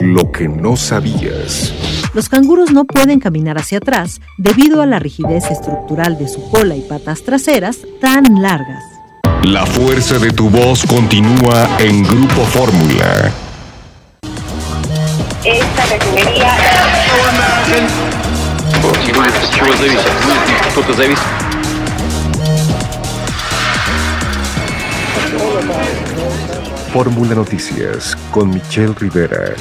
Lo que no sabías. Los canguros no pueden caminar hacia atrás debido a la rigidez estructural de su cola y patas traseras tan largas. La fuerza de tu voz continúa en Grupo Fórmula. Esta refinería... Fórmula Noticias con Michelle Rivera.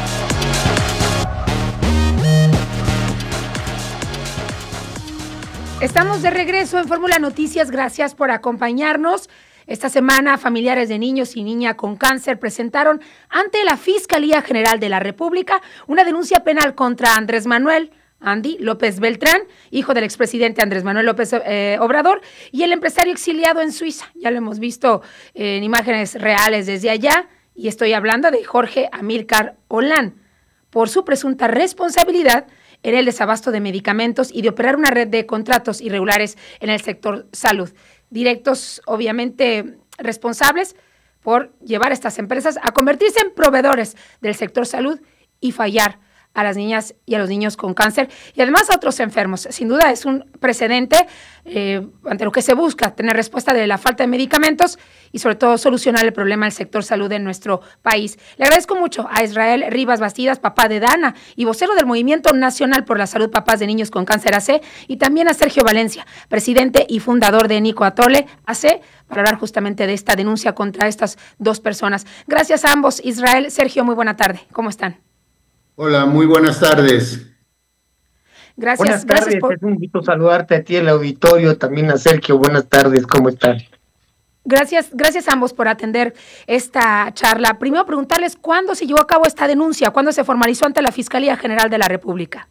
Estamos de regreso en Fórmula Noticias, gracias por acompañarnos. Esta semana, familiares de niños y niñas con cáncer presentaron ante la Fiscalía General de la República una denuncia penal contra Andrés Manuel Andy López Beltrán, hijo del expresidente Andrés Manuel López Obrador, y el empresario exiliado en Suiza. Ya lo hemos visto en imágenes reales desde allá, y estoy hablando de Jorge Amílcar Olán, por su presunta responsabilidad en el desabasto de medicamentos y de operar una red de contratos irregulares en el sector salud. Directos, obviamente, responsables por llevar a estas empresas a convertirse en proveedores del sector salud y fallar a las niñas y a los niños con cáncer y además a otros enfermos. Sin duda es un precedente ante lo que se busca, tener respuesta de la falta de medicamentos y sobre todo solucionar el problema del sector salud en nuestro país. Le agradezco mucho a Israel Rivas Bastidas, papá de Dana y vocero del Movimiento Nacional por la Salud Papás de Niños con Cáncer AC, y también a Sergio Valencia, presidente y fundador de Nico Atole AC, para hablar justamente de esta denuncia contra estas dos personas. Gracias a ambos. Israel, Sergio, muy buena tarde. ¿Cómo están? Hola, muy buenas tardes. Gracias. Buenas tardes, es un gusto saludarte a ti, el auditorio, también a Sergio. Buenas tardes, ¿cómo están? Gracias a ambos por atender esta charla. Primero preguntarles cuándo se llevó a cabo esta denuncia, cuándo se formalizó ante la Fiscalía General de la República.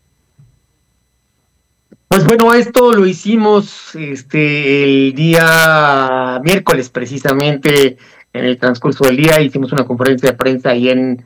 Pues bueno, esto lo hicimos el día miércoles, precisamente en el transcurso del día. Hicimos una conferencia de prensa ahí en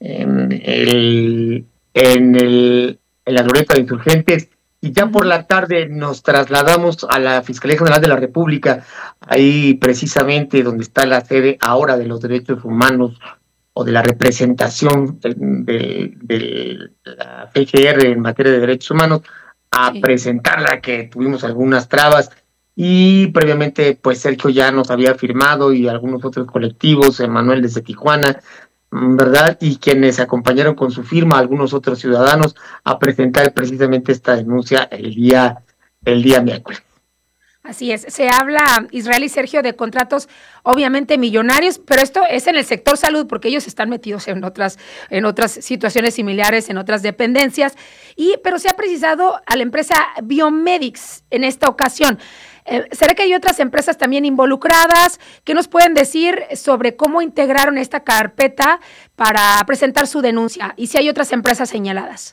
la Glorieta de Insurgentes, y ya por la tarde nos trasladamos a la Fiscalía General de la República, ahí precisamente donde está la sede ahora de los derechos humanos o de la representación de la PGR en materia de derechos humanos, a presentarla, que tuvimos algunas trabas, y previamente pues Sergio ya nos había firmado y algunos otros colectivos, Emanuel desde Tijuana, ¿verdad? Y quienes acompañaron con su firma, algunos otros ciudadanos, a presentar precisamente esta denuncia el día miércoles. Así es, se habla, Israel y Sergio, de contratos obviamente millonarios, pero esto es en el sector salud, porque ellos están metidos en otras situaciones similares, en otras dependencias, pero se ha precisado a la empresa Biomedics en esta ocasión. ¿Será que hay otras empresas también involucradas? ¿Qué nos pueden decir sobre cómo integraron esta carpeta para presentar su denuncia? Y si hay otras empresas señaladas.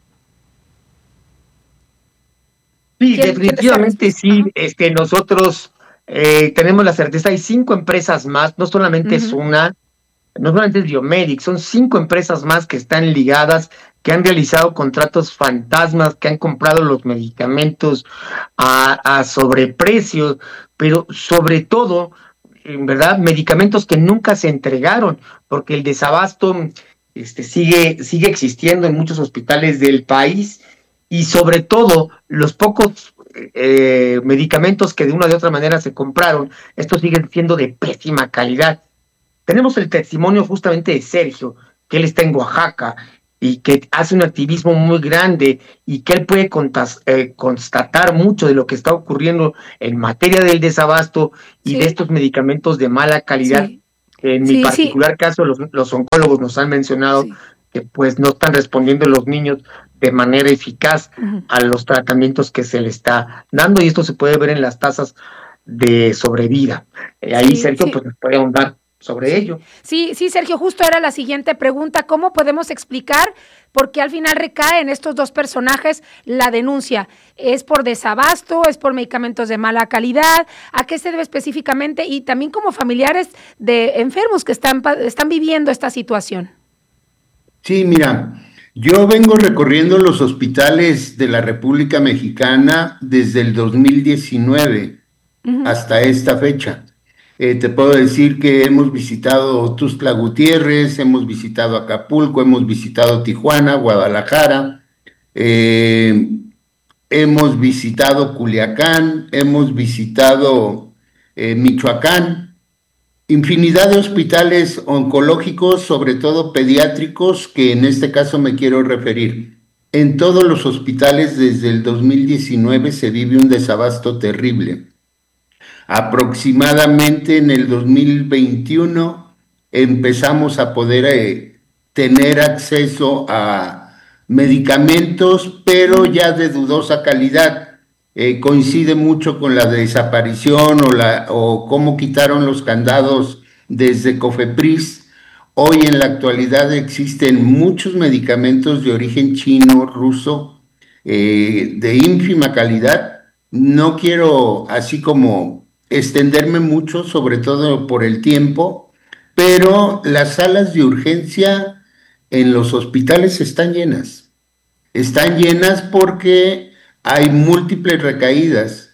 Sí, definitivamente sí. Nosotros tenemos la certeza, hay 5 empresas más, no solamente es una, no solamente es Biomedics, son 5 empresas más que están ligadas, que han realizado contratos fantasmas, que han comprado los medicamentos a sobreprecios, pero sobre todo, en verdad, medicamentos que nunca se entregaron, porque el desabasto sigue existiendo en muchos hospitales del país, y sobre todo los pocos medicamentos que de una u otra manera se compraron, estos siguen siendo de pésima calidad. Tenemos el testimonio justamente de Sergio, que él está en Oaxaca y que hace un activismo muy grande, y que él puede constatar mucho de lo que está ocurriendo en materia del desabasto y de estos medicamentos de mala calidad. Sí. En mi particular caso, los oncólogos nos han mencionado que pues no están respondiendo los niños de manera eficaz a los tratamientos que se le está dando, y esto se puede ver en las tasas de sobrevida. Ahí Sergio pues nos puede ahondar sobre ello. Sí, Sergio, justo era la siguiente pregunta. ¿Cómo podemos explicar por qué al final recae en estos dos personajes la denuncia? ¿Es por desabasto? ¿Es por medicamentos de mala calidad? ¿A qué se debe específicamente? Y también como familiares de enfermos que están viviendo esta situación. Sí, mira, yo vengo recorriendo los hospitales de la República Mexicana desde el 2019 hasta esta fecha. Te puedo decir que hemos visitado Tuxtla Gutiérrez, hemos visitado Acapulco, hemos visitado Tijuana, Guadalajara, eh, hemos visitado Culiacán, hemos visitado Michoacán, infinidad de hospitales oncológicos, sobre todo pediátricos, que en este caso me quiero referir. En todos los hospitales desde el 2019 se vive un desabasto terrible. Aproximadamente en el 2021 empezamos a poder tener acceso a medicamentos, pero ya de dudosa calidad. Coincide mucho con la desaparición o cómo quitaron los candados desde Cofepris. Hoy en la actualidad existen muchos medicamentos de origen chino, ruso, de ínfima calidad. No quiero así como extenderme mucho, sobre todo por el tiempo, pero las salas de urgencia en los hospitales están llenas. Están llenas porque hay múltiples recaídas,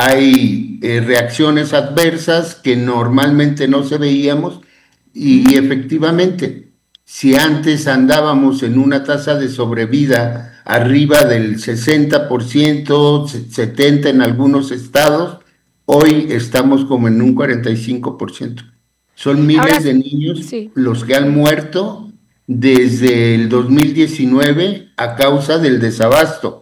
hay reacciones adversas que normalmente no se veíamos y efectivamente, si antes andábamos en una tasa de sobrevida arriba del 60%, 70% en algunos estados, hoy estamos como en un 45%. Son miles de niños los que han muerto desde el 2019 a causa del desabasto.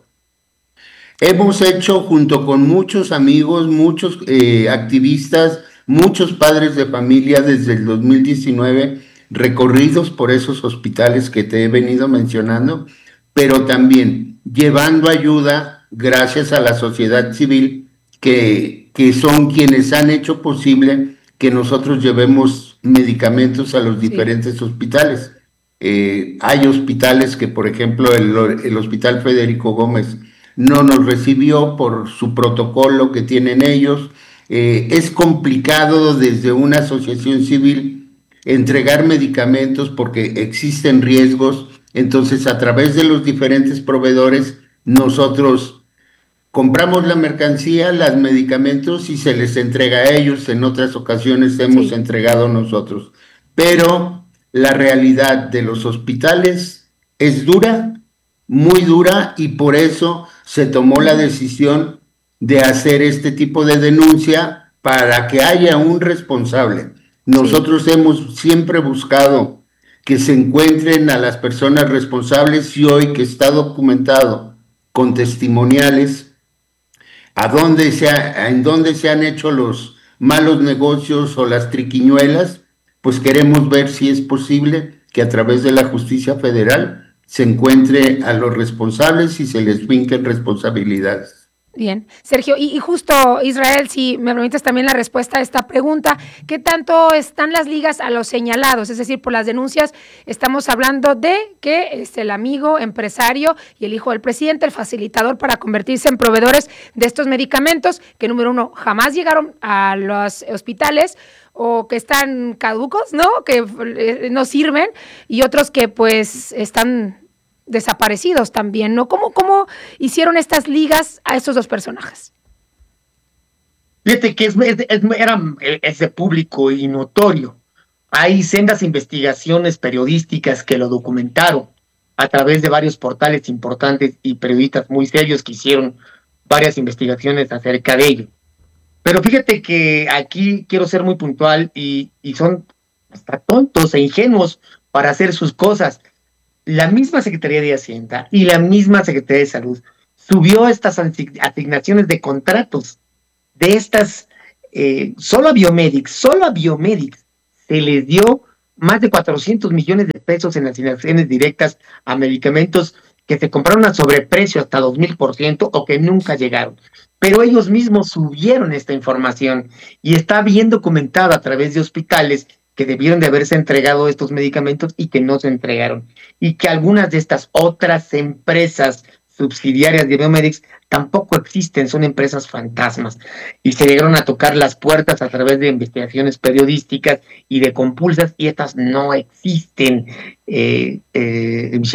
Hemos hecho junto con muchos amigos, muchos activistas, muchos padres de familia desde el 2019 recorridos por esos hospitales que te he venido mencionando, pero también llevando ayuda gracias a la sociedad civil que son quienes han hecho posible que nosotros llevemos medicamentos a los diferentes hospitales. Hay hospitales que, por ejemplo, el Hospital Federico Gómez no nos recibió por su protocolo que tienen ellos. Es complicado desde una asociación civil entregar medicamentos porque existen riesgos. Entonces, a través de los diferentes proveedores, nosotros compramos la mercancía, los medicamentos y se les entrega a ellos. En otras ocasiones hemos entregado nosotros. Pero la realidad de los hospitales es dura, muy dura, y por eso se tomó la decisión de hacer este tipo de denuncia para que haya un responsable. Nosotros hemos siempre buscado que se encuentren a las personas responsables y hoy que está documentado con testimoniales en dónde se han hecho los malos negocios o las triquiñuelas, pues queremos ver si es posible que a través de la justicia federal se encuentre a los responsables y se les vinquen responsabilidades. Bien, Sergio, y justo, Israel, si me permites también la respuesta a esta pregunta, ¿qué tanto están las ligas a los señalados? Es decir, por las denuncias estamos hablando de que es el amigo empresario y el hijo del presidente, el facilitador para convertirse en proveedores de estos medicamentos que, número uno, jamás llegaron a los hospitales o que están caducos, ¿no? Que no sirven, y otros que pues están desaparecidos también, ¿no? ¿Cómo hicieron estas ligas a estos dos personajes? Fíjate que es de público y notorio. Hay sendas investigaciones periodísticas que lo documentaron a través de varios portales importantes y periodistas muy serios que hicieron varias investigaciones acerca de ello. Pero fíjate que aquí quiero ser muy puntual y son hasta tontos e ingenuos para hacer sus cosas. La misma Secretaría de Hacienda y la misma Secretaría de Salud subió estas asignaciones de contratos de estas, solo a Biomedics se les dio más de 400 millones de pesos en asignaciones directas a medicamentos que se compraron a sobreprecio hasta 2000% o que nunca llegaron. Pero ellos mismos subieron esta información y está bien documentado a través de hospitales que debieron de haberse entregado estos medicamentos y que no se entregaron. Y que algunas de estas otras empresas subsidiarias de Biomedics tampoco existen, son empresas fantasmas. Y se llegaron a tocar las puertas a través de investigaciones periodísticas y de compulsas, y estas no existen, Michelle.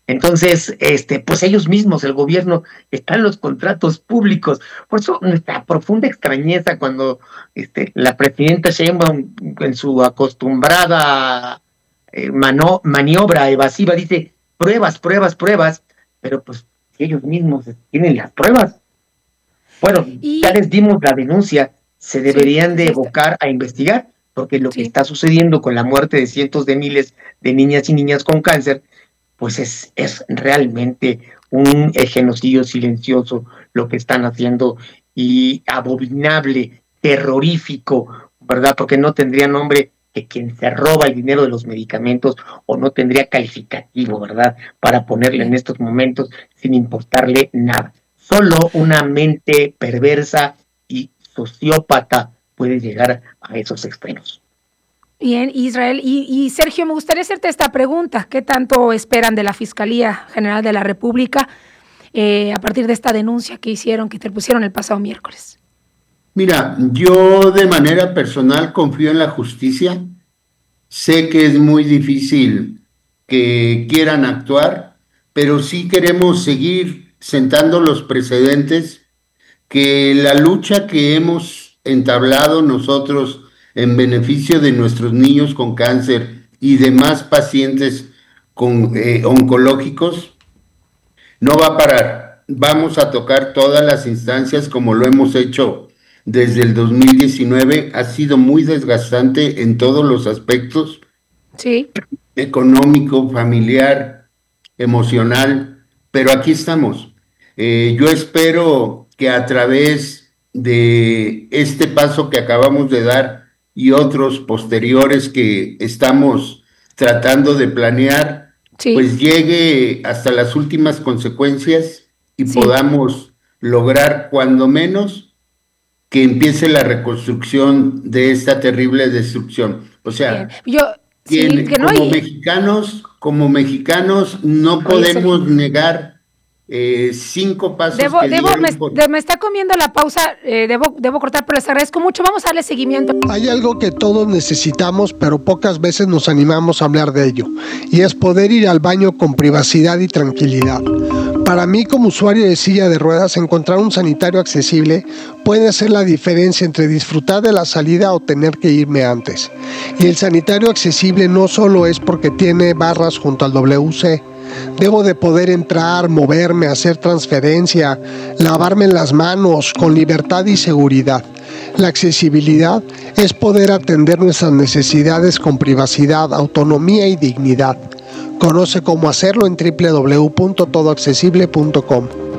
Entonces, pues ellos mismos, el gobierno, están en los contratos públicos. Por eso nuestra profunda extrañeza cuando la presidenta Sheinbaum, en su acostumbrada maniobra evasiva, dice pruebas, pero pues si ellos mismos tienen las pruebas. Bueno, ya les dimos la denuncia, se deberían de evocar a investigar, porque lo que está sucediendo con la muerte de cientos de miles de niñas y niñas con cáncer, pues es realmente un genocidio silencioso lo que están haciendo, y abominable, terrorífico, ¿verdad? Porque no tendría nombre que quien se roba el dinero de los medicamentos, o no tendría calificativo, ¿verdad?, para ponerle en estos momentos sin importarle nada. Solo una mente perversa y sociópata puede llegar a esos extremos. Bien, Israel. Y Sergio, me gustaría hacerte esta pregunta. ¿Qué tanto esperan de la Fiscalía General de la República a partir de esta denuncia que hicieron, que interpusieron el pasado miércoles? Mira, yo de manera personal confío en la justicia. Sé que es muy difícil que quieran actuar, pero sí queremos seguir sentando los precedentes, que la lucha que hemos entablado nosotros en beneficio de nuestros niños con cáncer y demás pacientes oncológicos no va a parar. Vamos a tocar todas las instancias como lo hemos hecho desde el 2019. Ha sido muy desgastante en todos los aspectos. Sí. Económico, familiar, emocional, pero aquí estamos. Yo espero que a través de este paso que acabamos de dar y otros posteriores que estamos tratando de planear, pues llegue hasta las últimas consecuencias y podamos lograr cuando menos que empiece la reconstrucción de esta terrible destrucción. O sea, como mexicanos no podemos negar 5 pasos me está comiendo la pausa, debo cortar, pero les agradezco mucho. Vamos a darle seguimiento. Hay algo que todos necesitamos, pero pocas veces nos animamos a hablar de ello, y es poder ir al baño con privacidad y tranquilidad. Para mí, como usuario de silla de ruedas, encontrar un sanitario accesible puede hacer la diferencia entre disfrutar de la salida o tener que irme antes. Y el sanitario accesible no solo es porque tiene barras junto al WC. Debo de poder entrar, moverme, hacer transferencia, lavarme las manos con libertad y seguridad. La accesibilidad es poder atender nuestras necesidades con privacidad, autonomía y dignidad. Conoce cómo hacerlo en www.todoaccesible.com.